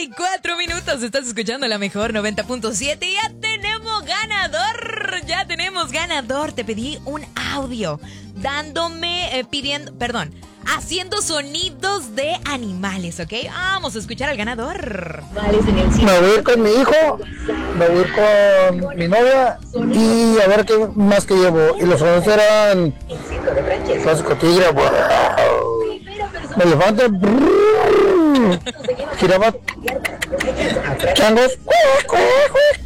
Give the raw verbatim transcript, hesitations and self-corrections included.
y cuatro minutos. Estás escuchando la mejor noventa punto siete y ya tenemos ganador. Ya tenemos ganador. Te pedí un audio dándome, eh, pidiendo, perdón, haciendo sonidos de animales, ¿ok? Vamos a escuchar al ganador. Me voy a ir con mi hijo, me voy a ir con mi novia y a ver qué más que llevo. Y los sonidos eran clásico tigre, elefante, jirafa, changos,